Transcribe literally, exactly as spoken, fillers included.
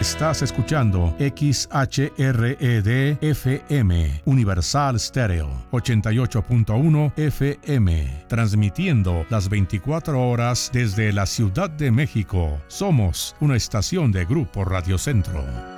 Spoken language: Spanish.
Estás escuchando X H R E D F M, Universal Stereo, ochenta y ocho punto uno F M, transmitiendo las veinticuatro horas desde la Ciudad de México. Somos una estación de Grupo Radio Centro.